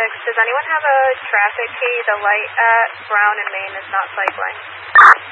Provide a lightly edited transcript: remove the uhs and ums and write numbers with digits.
Does anyone have a traffic key? The light at Brown and Main is not cycling.